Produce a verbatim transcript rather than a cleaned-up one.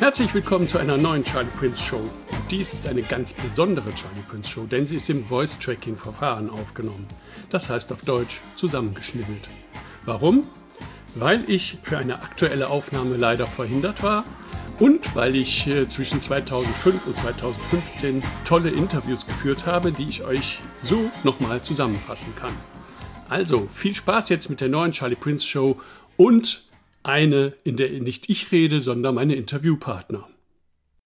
Herzlich willkommen zu einer neuen Charlie Prince Show. Dies ist eine ganz besondere Charlie Prince Show, denn sie ist im Voice-Tracking-Verfahren aufgenommen. Das heißt auf Deutsch zusammengeschnibbelt. Warum? Weil ich für eine aktuelle Aufnahme leider verhindert war und weil ich äh, zwischen zweitausendfünf und zweitausendfünfzehn tolle Interviews geführt habe, die ich euch so nochmal zusammenfassen kann. Also viel Spaß jetzt mit der neuen Charlie Prince Show und eine, in der nicht ich rede, sondern meine Interviewpartner.